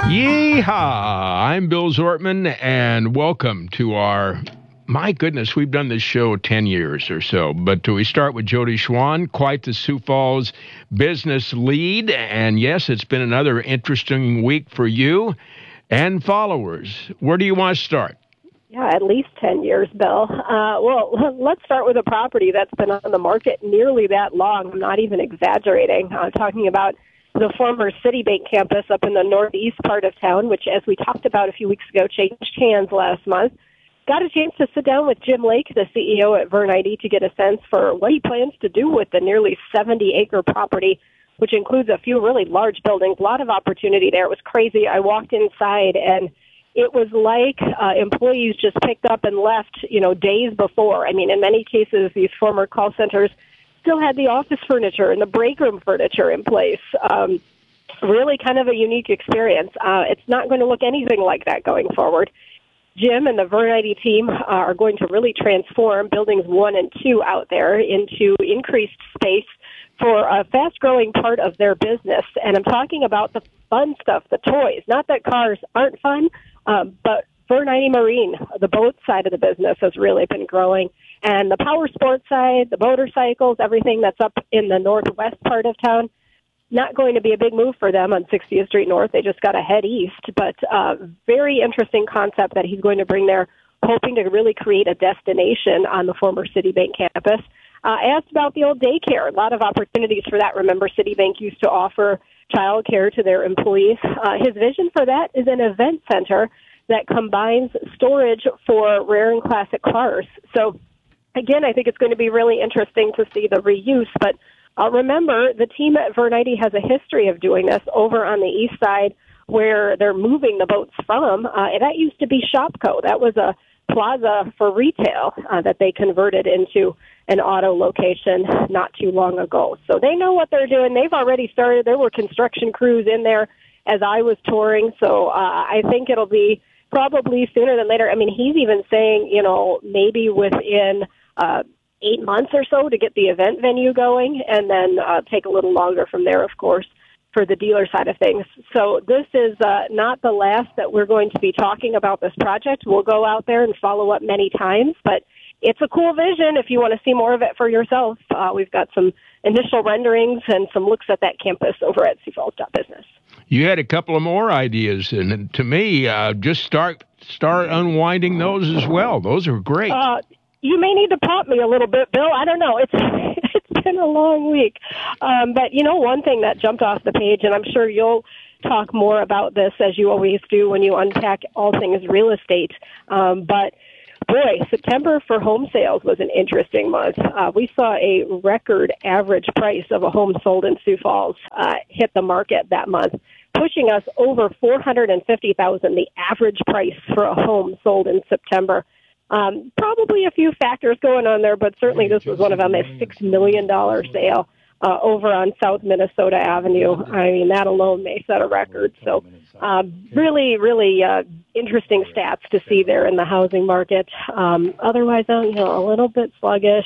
Yeehaw! I'm Bill Zortman, and welcome to my goodness, we've done this show 10 years or so, but we start with Jody Schwan, quite the Sioux Falls business lead, and yes, it's been another interesting week for you and followers. Where do you want to start? Yeah, at least 10 years, Bill. Well, let's start with a property that's been on the market nearly that long. I'm not even exaggerating. I'm talking about the former Citibank campus up in the northeast part of town, which, as we talked about a few weeks ago, changed hands last month. Got a chance to sit down with Jim Lake, the CEO at Vern ID, to get a sense for what he plans to do with the nearly 70-acre property, which includes a few really large buildings. A lot of opportunity there. It was crazy. I walked inside, and it was like employees just picked up and left, days before. I mean, in many cases, these former call centers still had the office furniture and the break room furniture in place. Really kind of a unique experience. It's not going to look anything like that going forward. Jim and the Vern ID team are going to really transform buildings 1 and 2 out there into increased space for a fast-growing part of their business. And I'm talking about the fun stuff, the toys. Not that cars aren't fun, but Vern ID Marine, the boat side of the business, has really been growing. And the power sports side, the motorcycles, everything that's up in the northwest part of town, not going to be a big move for them on 60th Street North. They just got to head east. But very interesting concept that he's going to bring there, hoping to really create a destination on the former Citibank campus. Asked about the old daycare. A lot of opportunities for that. Remember, Citibank used to offer child care to their employees. His vision for that is an event center that combines storage for rare and classic cars. So, again, I think it's going to be really interesting to see the reuse. But remember, the team at Vern ID has a history of doing this over on the east side where they're moving the boats from. That used to be Shopco. That was a plaza for retail that they converted into an auto location not too long ago. So they know what they're doing. They've already started. There were construction crews in there as I was touring. So I think it'll be probably sooner than later. I mean, he's even saying, maybe within 8 months or so to get the event venue going, and then take a little longer from there, of course, for the dealer side of things. So this is not the last that we're going to be talking about this project. We'll go out there and follow up many times, but it's a cool vision if you want to see more of it for yourself. We've got some initial renderings and some looks at that campus over at SiouxFalls.business. You had a couple of more ideas, and to me, just start unwinding those as well. Those are great. You may need to pop me a little bit, Bill. I don't know. It's been a long week. But, one thing that jumped off the page, and I'm sure you'll talk more about this as you always do when you unpack all things real estate. But, boy, September for home sales was an interesting month. We saw a record average price of a home sold in Sioux Falls hit the market that month, pushing us over $450,000, the average price for a home sold in September. Probably a few factors going on there, but certainly this was one of them, a $6 million sale over on South Minnesota Avenue. I mean, that alone may set a record. So really, really interesting stats to see there in the housing market. Otherwise, a little bit sluggish.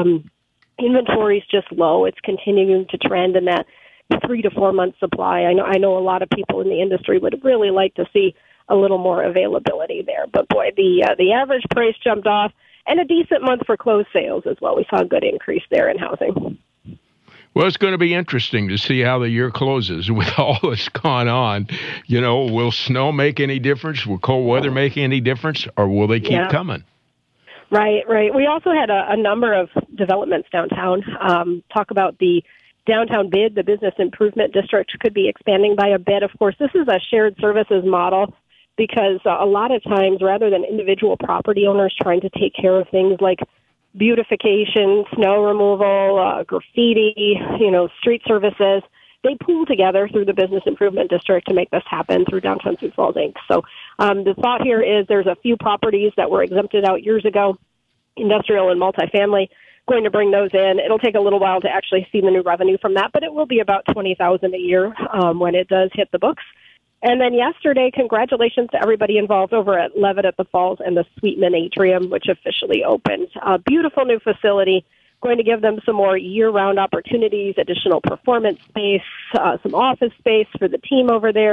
Inventory's just low. It's continuing to trend in that 3 to 4 month supply. I know a lot of people in the industry would really like to see a little more availability there. But boy, the average price jumped off, and a decent month for closed sales as well. We saw a good increase there in housing. Well, it's going to be interesting to see how the year closes with all that's gone on. Will snow make any difference? Will cold weather make any difference? Or will they keep coming? Right. We also had a number of developments downtown. Talk about the downtown bid. The business improvement district could be expanding by a bit. Of course, this is a shared services model, because a lot of times, rather than individual property owners trying to take care of things like beautification, snow removal, graffiti, street services, they pool together through the Business Improvement District to make this happen through Downtown Sioux Falls, Inc. So the thought here is there's a few properties that were exempted out years ago, industrial and multifamily, going to bring those in. It'll take a little while to actually see the new revenue from that, but it will be about $20,000 a year when it does hit the books. And then yesterday, congratulations to everybody involved over at Levitt at the Falls and the Sweetman Atrium, which officially opened. A beautiful new facility, going to give them some more year-round opportunities, additional performance space, some office space for the team over there,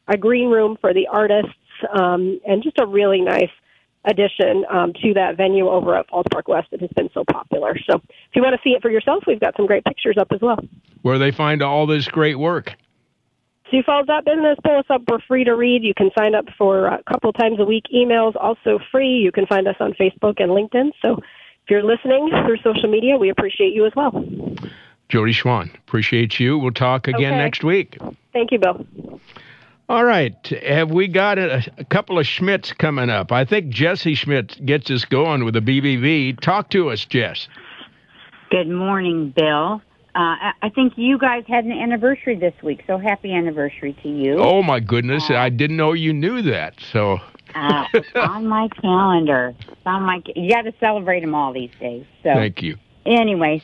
a green room for the artists, and just a really nice addition to that venue over at Falls Park West that has been so popular. So if you want to see it for yourself, we've got some great pictures up as well. Where they find all this great work? SiouxFalls.business. Pull us up. We're free to read. You can sign up for a couple times a week. Emails also free. You can find us on Facebook and LinkedIn. So if you're listening through social media, we appreciate you as well. Jody Schwan, appreciate you. We'll talk again next week. Thank you, Bill. All right. Have we got a couple of Schmidts coming up? I think Jesse Schmidt gets us going with the BBV. Talk to us, Jess. Good morning, Bill. I think you guys had an anniversary this week, so happy anniversary to you. Oh, my goodness. I didn't know you knew that. So it's on my calendar. You got to celebrate them all these days. So thank you. Anyway,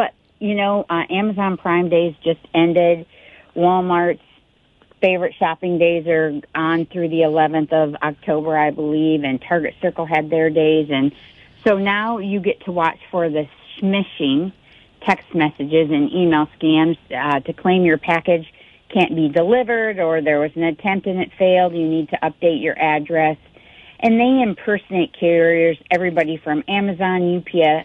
Amazon Prime Days just ended. Walmart's favorite shopping days are on through the 11th of October, I believe, and Target Circle had their days. And so now you get to watch for the smishing text messages and email scams to claim your package can't be delivered, or there was an attempt and it failed. You need to update your address. And they impersonate carriers, everybody from Amazon,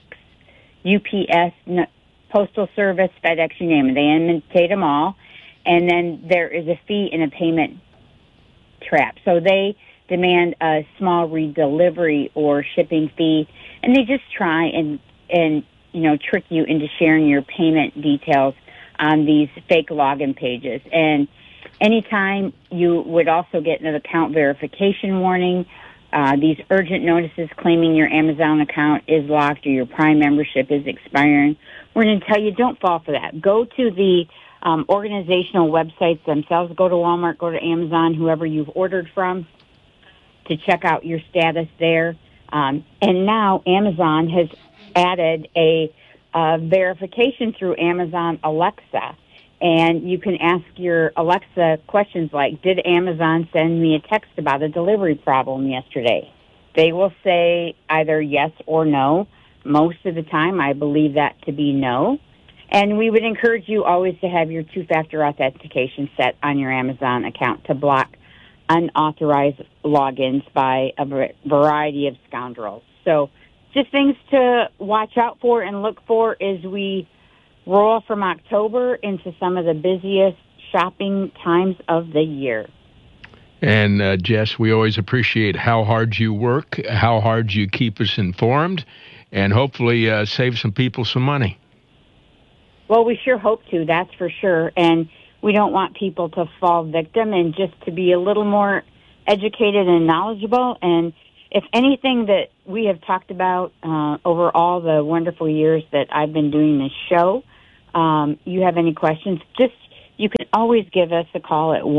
UPS, Postal Service, FedEx, you name it. They imitate them all. And then there is a fee and a payment trap. So they demand a small redelivery or shipping fee, and they just try and trick you into sharing your payment details on these fake login pages. And anytime you would also get an account verification warning, these urgent notices claiming your Amazon account is locked or your Prime membership is expiring. We're going to tell you, don't fall for that. Go to the organizational websites themselves. Go to Walmart, go to Amazon, whoever you've ordered from, to check out your status there. And now Amazon has added a verification through Amazon Alexa. And you can ask your Alexa questions like, did Amazon send me a text about a delivery problem yesterday? They will say either yes or no. Most of the time, I believe that to be no. And we would encourage you always to have your two-factor authentication set on your Amazon account to block unauthorized logins by a variety of scoundrels. So just things to watch out for and look for as we roll from October into some of the busiest shopping times of the year. And, Jess, we always appreciate how hard you work, how hard you keep us informed, and hopefully save some people some money. Well, we sure hope to, that's for sure. And we don't want people to fall victim, and just to be a little more educated and knowledgeable. And if anything that we have talked about over all the wonderful years that I've been doing this show, you have any questions, you can always give us a call at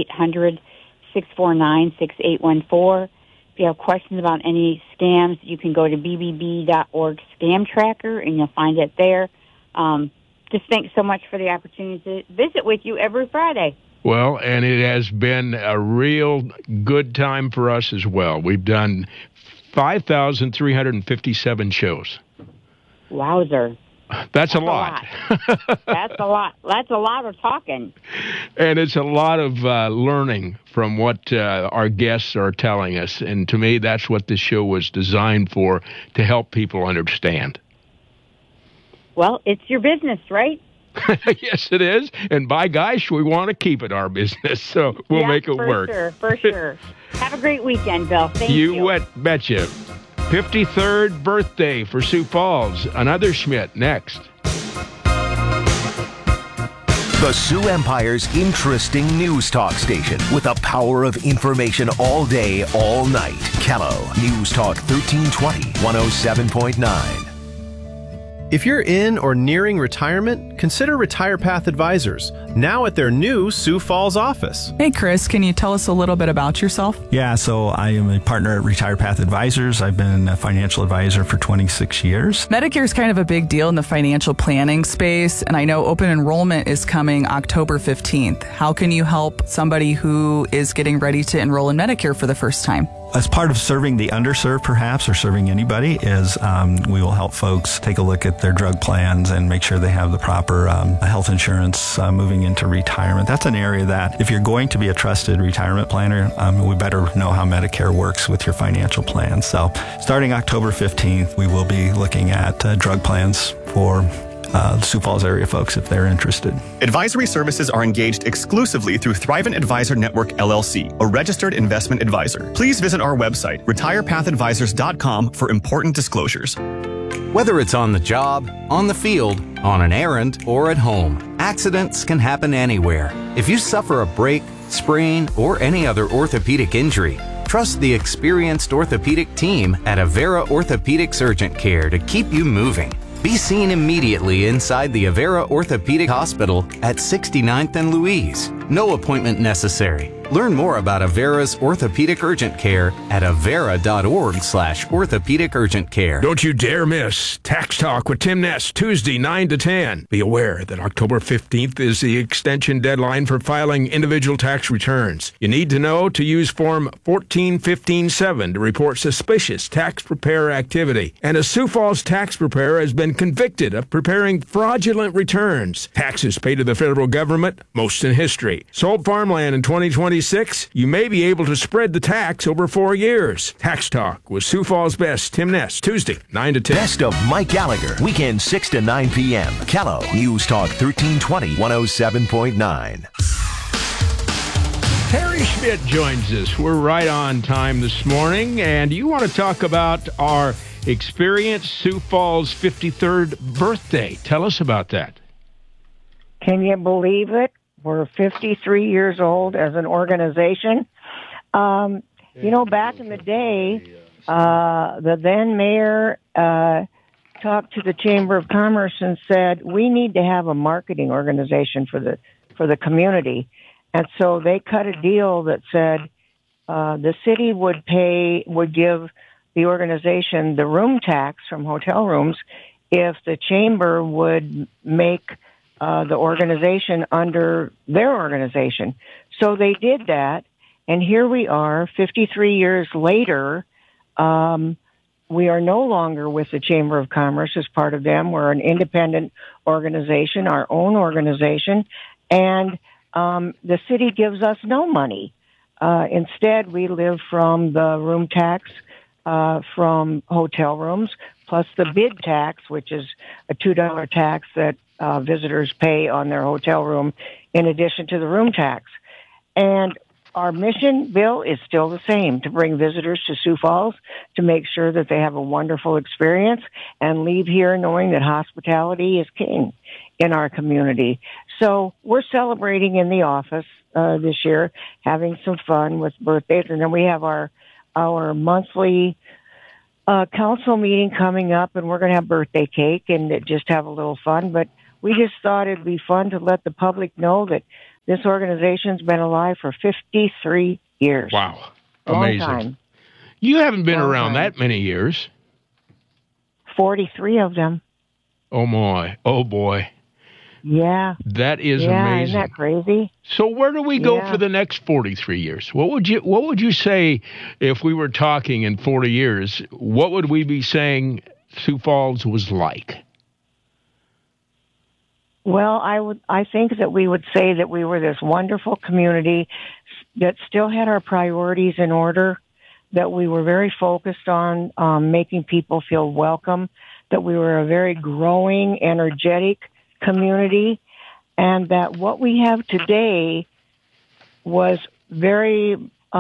1-800-649-6814. If you have questions about any scams, you can go to bbb.org scam tracker, and you'll find it there. Just thanks so much for the opportunity to visit with you every Friday. Well, and it has been a real good time for us as well. We've done 5,357 shows. Wowzer. That's a lot. That's a lot. That's a lot of talking. And it's a lot of learning from what our guests are telling us. And to me, that's what this show was designed for, to help people understand. Well, it's your business, right? Yes, it is. And by gosh, we want to keep it our business, so we'll make it work. For sure. Have a great weekend, Bill. Thank you. You betcha. 53rd birthday for Sioux Falls. Another Schmidt next. The Sioux Empire's interesting news talk station with the power of information all day, all night. Kello News Talk 1320, 107.9. If you're in or nearing retirement, consider Retire Path Advisors, now at their new Sioux Falls office. Hey, Chris, can you tell us a little bit about yourself? Yeah, so I am a partner at Retire Path Advisors. I've been a financial advisor for 26 years. Medicare is kind of a big deal in the financial planning space, and I know open enrollment is coming October 15th. How can you help somebody who is getting ready to enroll in Medicare for the first time? As part of serving the underserved, perhaps, or serving anybody, is we will help folks take a look at their drug plans and make sure they have the proper offer health insurance moving into retirement. That's an area that if you're going to be a trusted retirement planner, we better know how Medicare works with your financial plan. So starting October 15th, we will be looking at drug plans for the Sioux Falls area folks if they're interested. Advisory services are engaged exclusively through Thrivent Advisor Network, LLC, a registered investment advisor. Please visit our website, retirepathadvisors.com, for important disclosures. Whether it's on the job, on the field, on an errand, or at home, accidents can happen anywhere. If you suffer a break, sprain, or any other orthopedic injury, trust the experienced orthopedic team at Avera Orthopedics Urgent Care to keep you moving. Be seen immediately inside the Avera Orthopedic Hospital at 69th and Louise. No appointment necessary. Learn more about Avera's Orthopedic Urgent Care at avera.org/orthopedic urgent care. Don't you dare miss Tax Talk with Tim Ness, Tuesday, 9 to 10. Be aware that October 15th is the extension deadline for filing individual tax returns. You need to know to use Form 14157 to report suspicious tax preparer activity. And a Sioux Falls tax preparer has been convicted of preparing fraudulent returns. Taxes paid to the federal government, most in history. Sold farmland in 2026, you may be able to spread the tax over 4 years. Tax Talk with Sioux Falls Best, Tim Ness, Tuesday, 9 to 10. Best of Mike Gallagher, weekend 6 to 9 p.m. Callow, News Talk 1320, 107.9. Terry Schmidt joins us. We're right on time this morning, and you want to talk about our Experience Sioux Falls 53rd birthday. Tell us about that. Can you believe it? We're 53 years old as an organization. Back in the day, the then mayor talked to the Chamber of Commerce and said, we need to have a marketing organization for the community. And so they cut a deal that said the city would give the organization the room tax from hotel rooms if the chamber would make the organization under their organization. So they did that, and here we are, 53 years later. We are no longer with the Chamber of Commerce as part of them. We're an independent organization, our own organization, and the city gives us no money. Instead, we live from the room tax from hotel rooms, plus the bid tax, which is a $2 tax that visitors pay on their hotel room in addition to the room tax. And our mission, Bill, is still the same, to bring visitors to Sioux Falls, to make sure that they have a wonderful experience and leave here knowing that hospitality is king in our community. So we're celebrating in the office this year, having some fun with birthdays. And then we have our monthly council meeting coming up, and we're going to have birthday cake and just have a little fun. But we just thought it'd be fun to let the public know that this organization's been alive for 53 years. Wow. Amazing. Long time. You haven't been around that many years. 43 of them. Oh, my. Oh, boy. Yeah. That is amazing. Isn't that crazy? So where do we go for the next 43 years? What would you say if we were talking in 40 years? What would we be saying Sioux Falls was like? Well, I think that we would say that we were this wonderful community that still had our priorities in order, that we were very focused on making people feel welcome, that we were a very growing, energetic community, and that what we have today was very,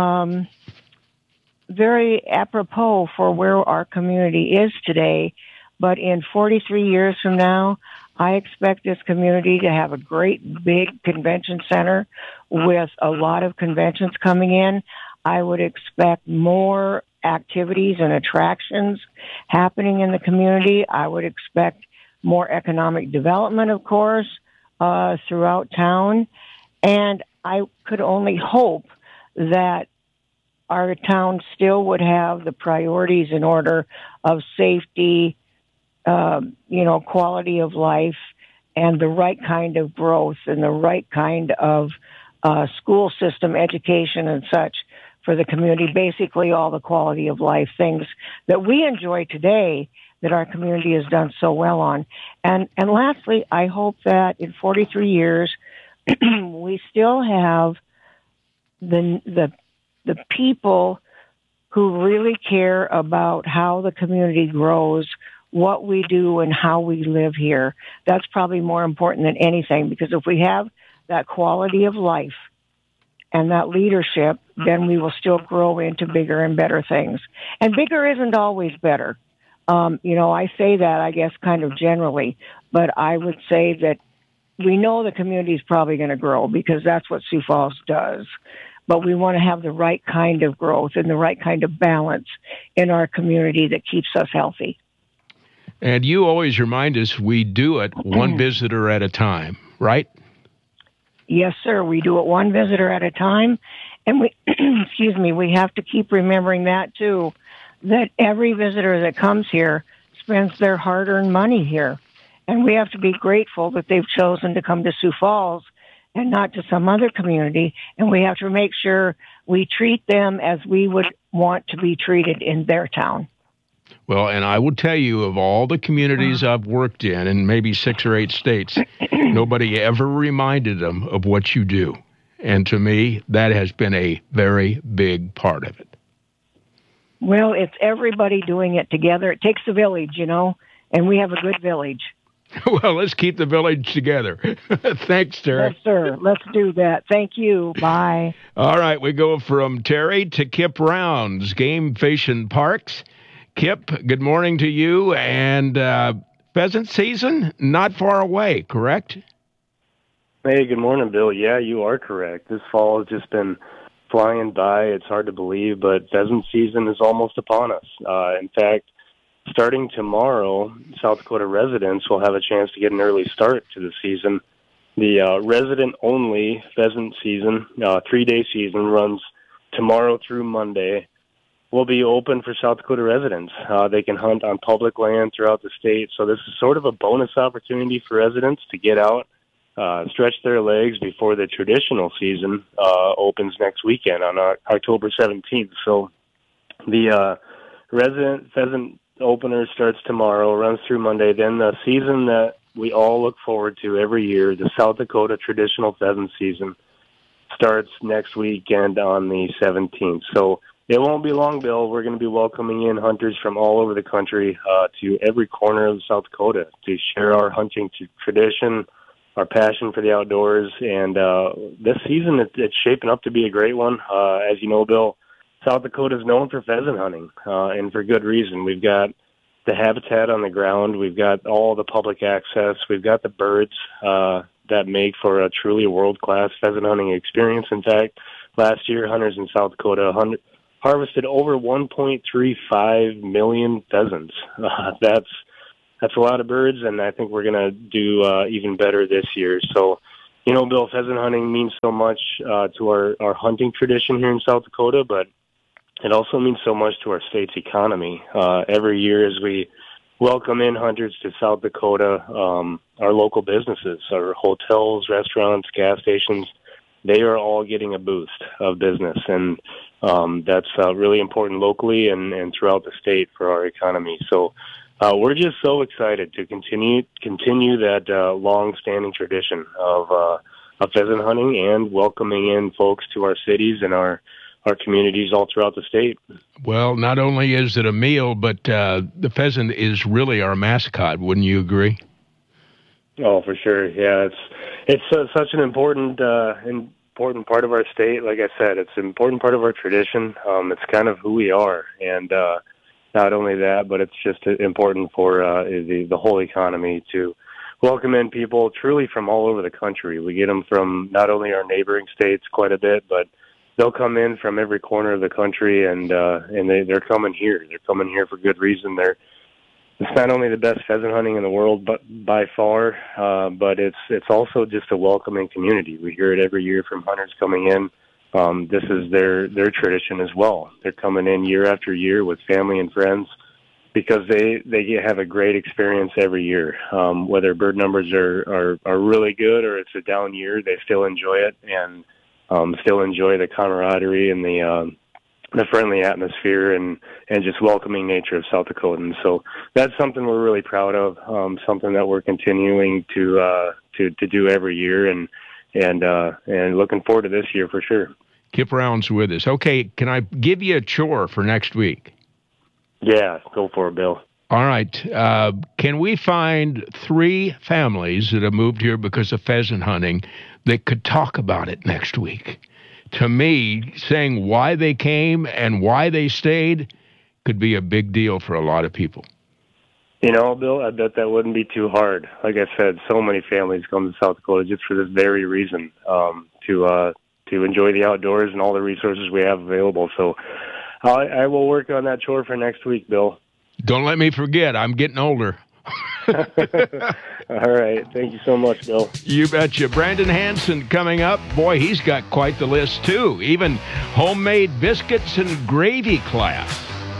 very apropos for where our community is today. But in 43 years from now, I expect this community to have a great big convention center with a lot of conventions coming in. I would expect more activities and attractions happening in the community. I would expect more economic development, of course, throughout town. And I could only hope that our town still would have the priorities in order of safety, quality of life, and the right kind of growth and the right kind of school system education and such for the community. Basically, all the quality of life things that we enjoy today that our community has done so well on. And lastly, I hope that in 43 years, we still have the people who really care about how the community grows, what we do, and how we live here. That's probably more important than anything, because if we have that quality of life and that leadership, then we will still grow into bigger and better things. And bigger isn't always better. I say that, I guess, kind of generally, but I would say that we know the community is probably going to grow because that's what Sioux Falls does. But we want to have the right kind of growth and the right kind of balance in our community that keeps us healthy. And you always remind us we do it one visitor at a time, right? Yes, sir. We do it one visitor at a time. And we, we have to keep remembering that too, that every visitor that comes here spends their hard-earned money here. And we have to be grateful that they've chosen to come to Sioux Falls and not to some other community. And we have to make sure we treat them as we would want to be treated in their town. Well, and I will tell you, of all the communities I've worked in maybe 6 or 8 states, nobody ever reminded them of what you do. And to me, that has been a very big part of it. Well, it's everybody doing it together. It takes a village, and we have a good village. Well, let's keep the village together. Thanks, Terry. Yes, sir. Let's do that. Thank you. Bye. All right, we go from Terry to Kip Rounds, Game Fish and Parks. Kip, good morning to you. And pheasant season, not far away, correct? Hey, good morning, Bill. Yeah, you are correct. This fall has just been flying by. It's hard to believe, but pheasant season is almost upon us. In fact, starting tomorrow, South Dakota residents will have a chance to get an early start to the season. The resident-only pheasant season, 3-day season, runs tomorrow through Monday. Will be open for South Dakota residents. They can hunt on public land throughout the state, so this is sort of a bonus opportunity for residents to get out, stretch their legs before the traditional season opens next weekend on October 17th. So the resident pheasant opener starts tomorrow, runs through Monday. Then the season that we all look forward to every year, the South Dakota traditional pheasant season, starts next weekend on the 17th. So it won't be long, Bill. We're going to be welcoming in hunters from all over the country to every corner of South Dakota to share our hunting tradition, our passion for the outdoors. And this season, it's shaping up to be a great one. As you know, Bill, South Dakota is known for pheasant hunting, and for good reason. We've got the habitat on the ground. We've got all the public access. We've got the birds that make for a truly world-class pheasant hunting experience. In fact, last year, hunters in South Dakota harvested over 1.35 million pheasants. That's a lot of birds, and I think we're going to do even better this year. So, Bill, pheasant hunting means so much to our hunting tradition here in South Dakota, but it also means so much to our state's economy. Every year as we welcome in hunters to South Dakota, our local businesses, our hotels, restaurants, gas stations, they are all getting a boost of business, and that's really important locally and throughout the state for our economy. So we're just so excited to continue that long-standing tradition of pheasant hunting and welcoming in folks to our cities and our communities all throughout the state. Well, not only is it a meal, but the pheasant is really our mascot. Wouldn't you agree? Oh, for sure. Yeah, it's such an important part of our state. Like I said, it's an important part of our tradition. It's kind of who we are, and not only that, but it's just important for the whole economy to welcome in people truly from all over the country. We get them from not only our neighboring states quite a bit, but they'll come in from every corner of the country, and they're coming here. They're coming here for good reason. It's not only the best pheasant hunting in the world, but by far, but it's also just a welcoming community. We hear it every year from hunters coming in. This is their tradition as well. They're coming in year after year with family and friends because they have a great experience every year. Whether bird numbers are really good or it's a down year, they still enjoy it and still enjoy the camaraderie and the friendly atmosphere and just welcoming nature of South Dakotans. So that's something we're really proud of, something that we're continuing to do every year, and looking forward to this year for sure. Kip Round's with us. Okay, can I give you a chore for next week? Yeah, go for it, Bill. All right. Can we find 3 families that have moved here because of pheasant hunting that could talk about it next week? To me, saying why they came and why they stayed could be a big deal for a lot of people. You know, Bill, I bet that wouldn't be too hard. Like I said, so many families come to South Dakota just for this very reason, to enjoy the outdoors and all the resources we have available. So I will work on that chore for next week, Bill. Don't let me forget, I'm getting older. All right. Thank you so much, Bill. You betcha. Brandon Hanson coming up. Boy, he's got quite the list, too. Even homemade biscuits and gravy class.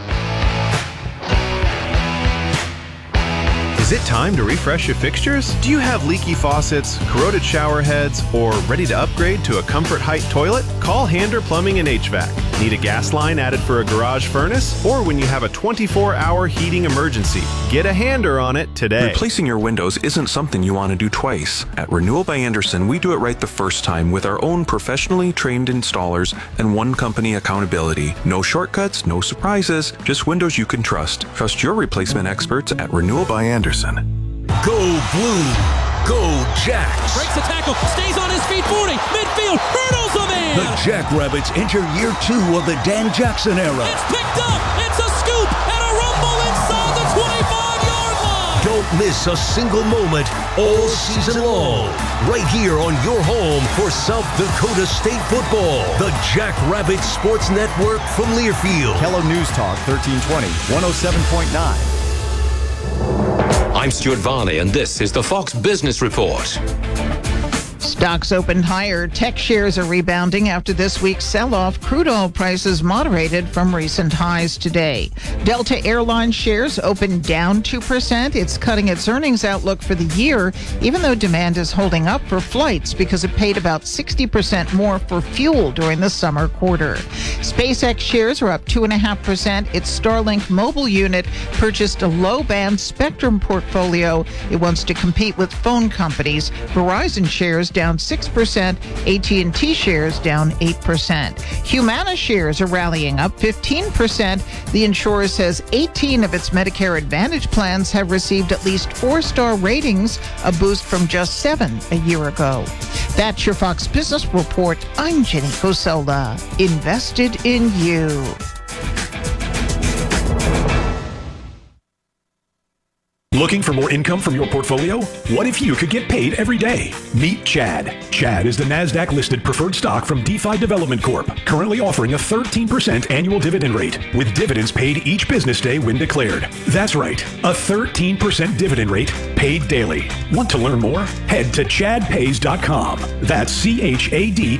Is it time to refresh your fixtures? Do you have leaky faucets, corroded shower heads, or ready to upgrade to a Comfort Height toilet? Call Hander Plumbing and HVAC. Need a gas line added for a garage furnace? Or when you have a 24-hour heating emergency? Get a Hander on it today. Replacing your windows isn't something you want to do twice. At Renewal by Andersen, we do it right the first time with our own professionally trained installers and one company accountability. No shortcuts, no surprises, just windows you can trust. Trust your replacement experts at Renewal by Andersen. Go Blue! Go Jacks! Breaks the tackle, stays on his feet, 40, midfield, hurdles the man! The Jackrabbits enter year 2 of the Dan Jackson era. It's picked up, it's a scoop, and a rumble inside the 25-yard line! Don't miss a single moment all season long. Right here on your home for South Dakota State football. The Jackrabbits Sports Network from Learfield. Kellogg News Talk, 1320, 107.9. I'm Stuart Varney, and this is the Fox Business Report. Stocks opened higher. Tech shares are rebounding after this week's sell-off. Crude oil prices moderated from recent highs today. Delta Airlines shares opened down 2%. It's cutting its earnings outlook for the year, even though demand is holding up for flights because it paid about 60% more for fuel during the summer quarter. SpaceX shares are up 2.5%. Its Starlink mobile unit purchased a low-band spectrum portfolio. It wants to compete with phone companies. Verizon shares down 6%, AT&T shares down 8%. Humana shares are rallying up 15%. The insurer says 18 of its Medicare Advantage plans have received at least 4-star ratings, a boost from just 7 a year ago. That's your Fox Business Report. I'm Jenny Coselda. Invested in you. Looking for more income from your portfolio? What if you could get paid every day? Meet Chad. Chad is the NASDAQ-listed preferred stock from DeFi Development Corp., currently offering a 13% annual dividend rate, with dividends paid each business day when declared. That's right, a 13% dividend rate paid daily. Want to learn more? Head to chadpays.com. That's CHAD